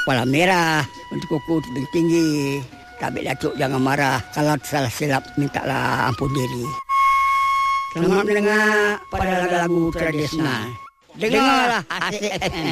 kepala merah, untuk kuku tebing tinggi. Tabik Datuk jangan marah. Kalau salah silap, mintalah ampun diri. Selamat mendengar pada lagu-lagu tradisional. Dengarlah Asik FM.